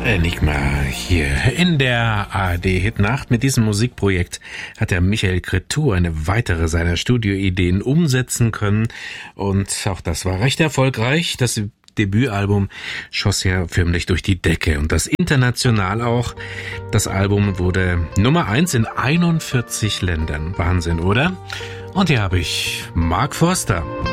Enigma hier in der ARD-Hitnacht. Mit diesem Musikprojekt hat der Michael Cretu eine weitere seiner Studioideen umsetzen können. Und auch das war recht erfolgreich. Das Debütalbum schoss ja förmlich durch die Decke und das international auch. Das Album wurde Nummer 1 in 41 Ländern. Wahnsinn, oder? Und hier habe ich Mark Forster.